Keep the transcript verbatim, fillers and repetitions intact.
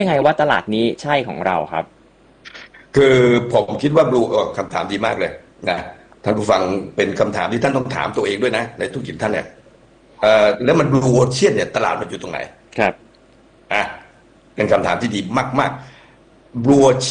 ยังไงว่าตลาดนี้ใช่ของเราครับคือผมคิดว่าบลูคำถามดีมากเลยนะท่านผู้ฟังเป็นคำถามที่ท่านต้องถามตัวเองด้วยนะในธุรกิจท่านเนี่ยเอ่อแล้วมันบลูโอเชียนเนี่ยตลาดมันอยู่ตรงไหนครับอ่ะเป็นคำถามที่ดีมากๆบลู